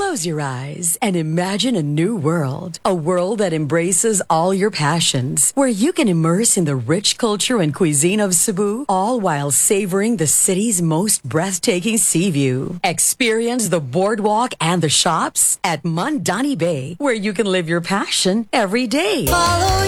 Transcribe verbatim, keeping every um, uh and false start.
Close your eyes and imagine a new world. A world that embraces all your passions. Where you can immerse in the rich culture and cuisine of Cebu, all while savoring the city's most breathtaking sea view. Experience the boardwalk and the shops at Mandani Bay, where you can live your passion every day. Follow